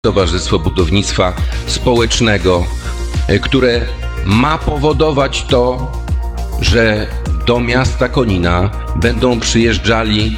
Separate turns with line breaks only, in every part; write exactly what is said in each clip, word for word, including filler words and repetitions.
Towarzystwo Budownictwa Społecznego, które ma powodować to, że do miasta Konina będą przyjeżdżali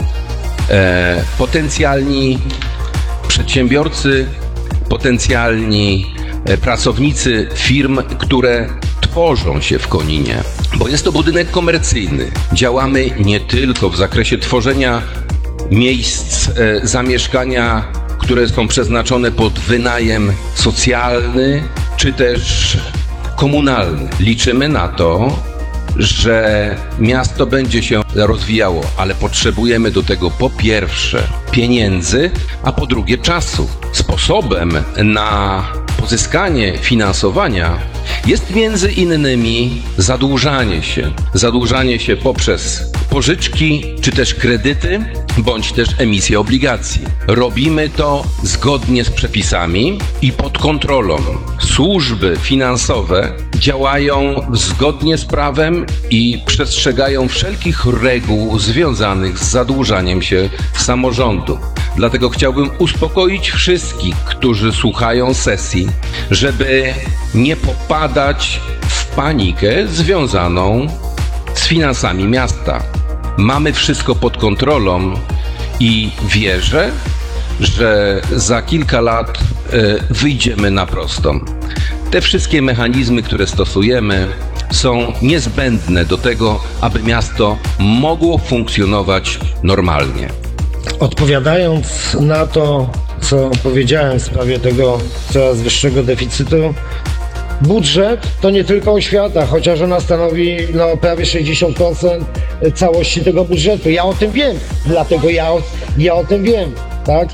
e, potencjalni przedsiębiorcy, potencjalni e, pracownicy firm, które tworzą się w Koninie, bo jest to budynek komercyjny. Działamy nie tylko w zakresie tworzenia miejsc e, zamieszkania, które są przeznaczone pod wynajem socjalny czy też komunalny. Liczymy na to, że miasto będzie się rozwijało, ale potrzebujemy do tego po pierwsze pieniędzy, a po drugie czasu. Sposobem na pozyskanie finansowania jest między innymi zadłużanie się. Zadłużanie się poprzez pożyczki, czy też kredyty, bądź też emisję obligacji. Robimy to zgodnie z przepisami i pod kontrolą. Służby finansowe działają zgodnie z prawem i przestrzegają wszelkich reguł związanych z zadłużaniem się samorządu. Dlatego chciałbym uspokoić wszystkich, którzy słuchają sesji, żeby nie popadać w panikę związaną z finansami miasta. Mamy wszystko pod kontrolą i wierzę, że za kilka lat y, wyjdziemy na prostą. Te wszystkie mechanizmy, które stosujemy, są niezbędne do tego, aby miasto mogło funkcjonować normalnie.
Odpowiadając na to, co powiedziałem w sprawie tego coraz wyższego deficytu, budżet to nie tylko oświata, chociaż ona stanowi no, prawie sześćdziesiąt procent całości tego budżetu. Ja o tym wiem, dlatego ja, ja o tym wiem, tak?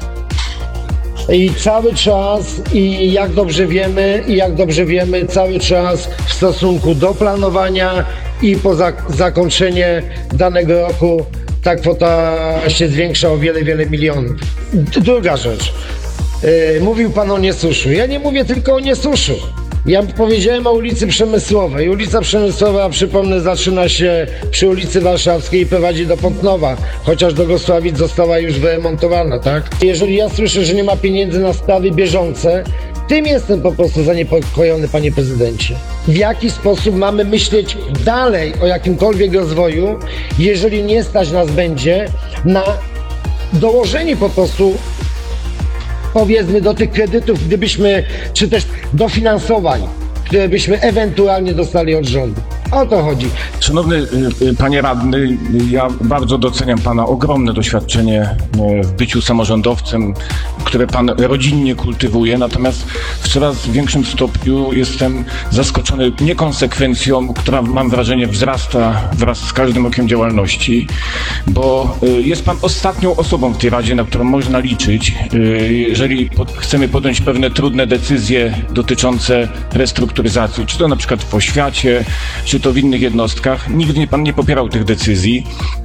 I cały czas, i jak dobrze wiemy, i jak dobrze wiemy, cały czas w stosunku do planowania i po zak- zakończenie danego roku ta kwota się zwiększa o wiele, wiele milionów. D- druga rzecz. Yy, mówił Pan o Niesuszu. Ja nie mówię tylko o Niesuszu. Ja powiedziałem o ulicy Przemysłowej. Ulica Przemysłowa, przypomnę, zaczyna się przy ulicy Warszawskiej i prowadzi do Pątnowa, chociaż do Gosławic została już wyremontowana, tak? Jeżeli ja słyszę, że nie ma pieniędzy na sprawy bieżące, tym jestem po prostu zaniepokojony, panie prezydencie. W jaki sposób mamy myśleć dalej o jakimkolwiek rozwoju, jeżeli nie stać nas będzie na dołożenie po prostu, powiedzmy, do tych kredytów, gdybyśmy, czy też dofinansowań, które byśmy ewentualnie dostali od rządu. O to chodzi.
Szanowny panie radny, ja bardzo doceniam pana ogromne doświadczenie w byciu samorządowcem, które pan rodzinnie kultywuje, natomiast w coraz większym stopniu jestem zaskoczony niekonsekwencją, która, mam wrażenie, wzrasta wraz z każdym rokiem działalności, bo jest pan ostatnią osobą w tej Radzie, na którą można liczyć, jeżeli chcemy podjąć pewne trudne decyzje dotyczące restrukturyzacji, czy to na przykład w oświacie, czy to w innych jednostkach. Nigdy pan nie popierał tych decyzji.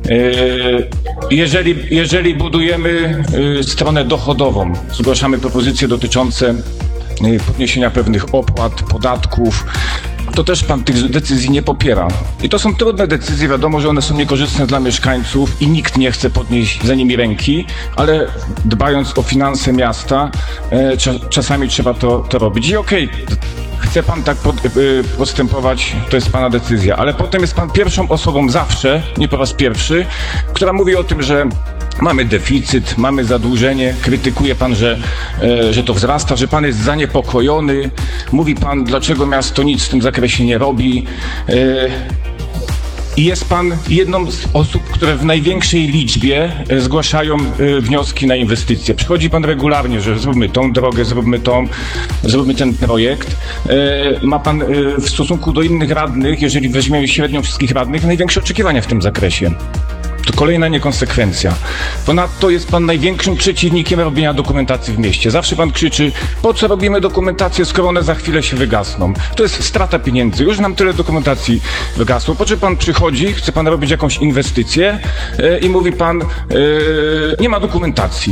Jeżeli, jeżeli budujemy stronę dochodową, zgłaszamy propozycje dotyczące podniesienia pewnych opłat, podatków, to też pan tych decyzji nie popiera. I to są trudne decyzje, wiadomo, że one są niekorzystne dla mieszkańców i nikt nie chce podnieść za nimi ręki, ale dbając o finanse miasta, czasami trzeba to, to robić. I okej, okay, chce pan tak pod, y, postępować, to jest pana decyzja, ale potem jest pan pierwszą osobą zawsze, nie po raz pierwszy, która mówi o tym, że mamy deficyt, mamy zadłużenie, krytykuje pan, że, y, że to wzrasta, że pan jest zaniepokojony, mówi pan, dlaczego miasto nic w tym zakresie nie robi. Y, I jest pan jedną z osób, które w największej liczbie zgłaszają wnioski na inwestycje. Przychodzi pan regularnie, że zróbmy tą drogę, zróbmy tą, zróbmy ten projekt. Ma pan w stosunku do innych radnych, jeżeli weźmiemy średnią wszystkich radnych, największe oczekiwania w tym zakresie. To kolejna niekonsekwencja. Ponadto jest pan największym przeciwnikiem robienia dokumentacji w mieście. Zawsze pan krzyczy, po co robimy dokumentację, skoro one za chwilę się wygasną. To jest strata pieniędzy. Już nam tyle dokumentacji wygasło. Po czym pan przychodzi, chce pan robić jakąś inwestycję yy, i mówi pan, yy, nie ma dokumentacji.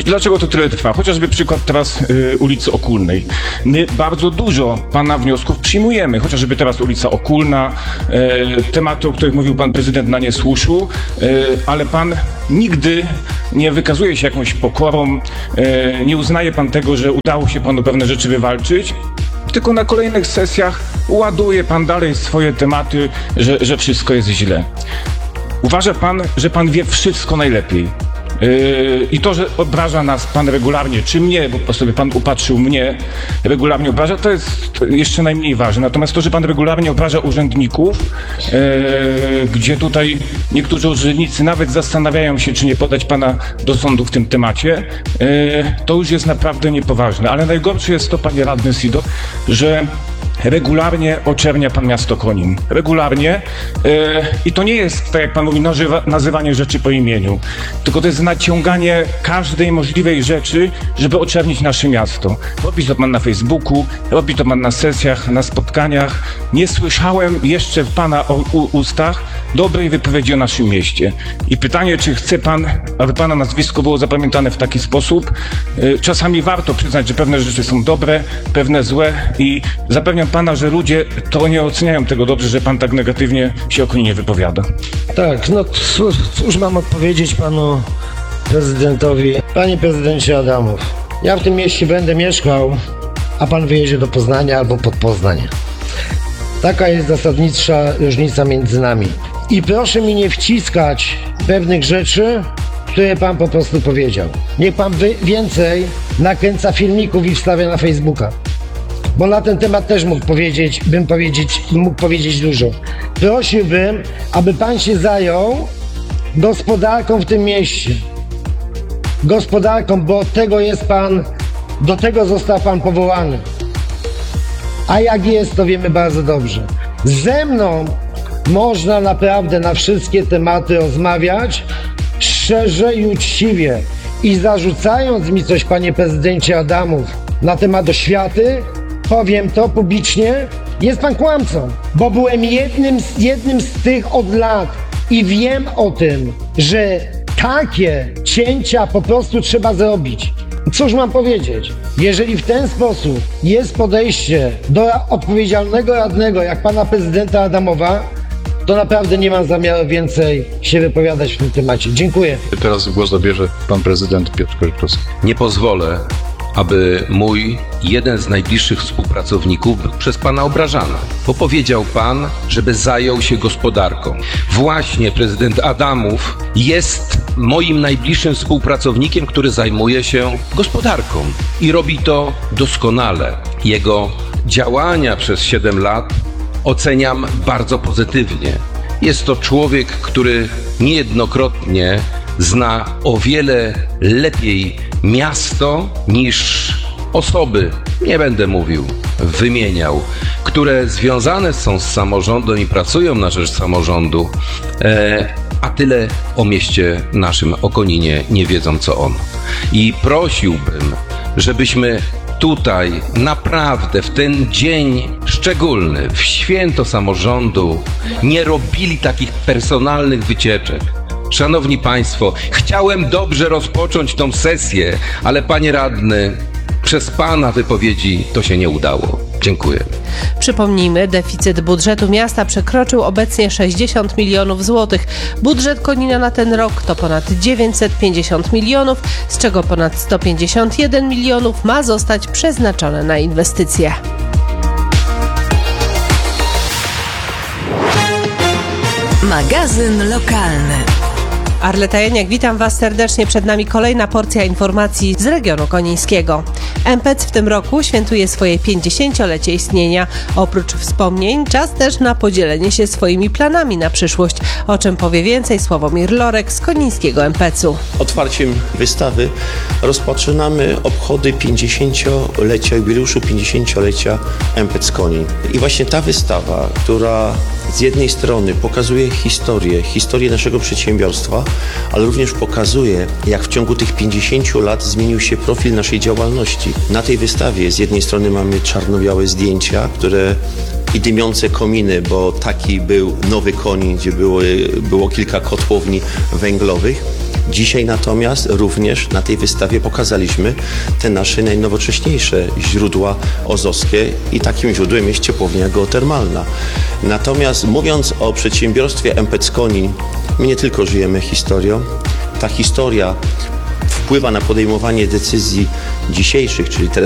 I dlaczego to tyle trwa? Chociażby przykład teraz y, ulicy Okulnej. My bardzo dużo pana wniosków przyjmujemy, chociażby teraz ulica Okulna, y, tematy, o których mówił pan prezydent na niesłuszu, y, ale pan nigdy nie wykazuje się jakąś pokorą, y, nie uznaje pan tego, że udało się panu pewne rzeczy wywalczyć, tylko na kolejnych sesjach ładuje pan dalej swoje tematy, że, że wszystko jest źle. Uważa pan, że pan wie wszystko najlepiej. Yy, I to, że obraża nas pan regularnie, czy mnie, bo sobie pan upatrzył mnie, regularnie obraża, to jest jeszcze najmniej ważne. Natomiast to, że pan regularnie obraża urzędników, yy, gdzie tutaj niektórzy urzędnicy nawet zastanawiają się, czy nie podać pana do sądu w tym temacie, yy, to już jest naprawdę niepoważne. Ale najgorsze jest to, panie radny Sidor, że regularnie oczernia pan miasto Konin. Regularnie. Yy, I to nie jest, tak jak pan mówi, nazywa, nazywanie rzeczy po imieniu, tylko to jest naciąganie każdej możliwej rzeczy, żeby oczernić nasze miasto. Robi to pan na Facebooku, robi to pan na sesjach, na spotkaniach. Nie słyszałem jeszcze w pana o, u, ustach dobrej wypowiedzi o naszym mieście. I pytanie, czy chce pan, aby pana nazwisko było zapamiętane w taki sposób? Yy, czasami warto przyznać, że pewne rzeczy są dobre, pewne złe i zapewniam pana, że ludzie to nie oceniają tego dobrze, że pan tak negatywnie się o Koninie wypowiada.
Tak, no cóż, cóż mam odpowiedzieć panu prezydentowi? Panie prezydencie Adamów, ja w tym mieście będę mieszkał, a pan wyjedzie do Poznania albo pod Poznań. Taka jest zasadnicza różnica między nami. I proszę mi nie wciskać pewnych rzeczy, które pan po prostu powiedział. Niech pan wy- więcej nakręca filmików i wstawia na Facebooka. Bo na ten temat też mógł powiedzieć, bym powiedzieć, mógł powiedzieć dużo. Prosiłbym, aby pan się zajął gospodarką w tym mieście. Gospodarką, bo od tego jest pan, do tego został pan powołany. A jak jest, to wiemy bardzo dobrze. Ze mną można naprawdę na wszystkie tematy rozmawiać szczerze i uczciwie. I zarzucając mi coś, panie prezydencie Adamów, na temat oświaty, powiem to publicznie, jest pan kłamcą, bo byłem jednym z, jednym z tych od lat i wiem o tym, że takie cięcia po prostu trzeba zrobić. Cóż mam powiedzieć? Jeżeli w ten sposób jest podejście do odpowiedzialnego radnego jak pana prezydenta Adamowa, to naprawdę nie mam zamiaru więcej się wypowiadać w tym temacie. Dziękuję.
Teraz głos zabierze pan prezydent Piotr Korzykowski.
Nie pozwolę, aby mój jeden z najbliższych współpracowników był przez pana obrażany. Bo powiedział pan, żeby zajął się gospodarką. Właśnie prezydent Adamów jest moim najbliższym współpracownikiem, który zajmuje się gospodarką i robi to doskonale. Jego działania przez siedem lat oceniam bardzo pozytywnie. Jest to człowiek, który niejednokrotnie zna o wiele lepiej miasto niż osoby, nie będę mówił, wymieniał, które związane są z samorządem i pracują na rzecz samorządu, e, a tyle o mieście naszym, o Koninie nie wiedzą co on. I prosiłbym, żebyśmy tutaj naprawdę w ten dzień szczególny, w święto samorządu, nie robili takich personalnych wycieczek. Szanowni Państwo, chciałem dobrze rozpocząć tą sesję, ale panie radny, przez pana wypowiedzi to się nie udało. Dziękuję.
Przypomnijmy, deficyt budżetu miasta przekroczył obecnie sześćdziesiąt milionów złotych. Budżet Konina na ten rok to ponad dziewięćset pięćdziesiąt milionów, z czego ponad sto pięćdziesiąt jeden milionów ma zostać przeznaczone na inwestycje.
Magazyn lokalny.
Arleta Janiak, witam Was serdecznie. Przed nami kolejna porcja informacji z regionu konińskiego. M P C w tym roku świętuje swoje pięćdziesięciolecie istnienia. Oprócz wspomnień, czas też na podzielenie się swoimi planami na przyszłość, o czym powie więcej Sławomir Lorek z konińskiego M P C u.
Otwarciem wystawy rozpoczynamy obchody pięćdziesięciolecia, jubileuszu pięćdziesięciolecia M P C Konin. I właśnie ta wystawa, która z jednej strony pokazuje historię, historię naszego przedsiębiorstwa, ale również pokazuje, jak w ciągu tych pięćdziesięciu lat zmienił się profil naszej działalności. Na tej wystawie z jednej strony mamy czarno-białe zdjęcia, które i dymiące kominy, bo taki był Nowy Konin, gdzie były, było kilka kotłowni węglowych. Dzisiaj natomiast również na tej wystawie pokazaliśmy te nasze najnowocześniejsze źródła ozowskie i takim źródłem jest ciepłownia geotermalna. Natomiast mówiąc o przedsiębiorstwie M P C Konin, my nie tylko żyjemy historią, ta historia wpływa na podejmowanie decyzji dzisiejszych, czyli teraz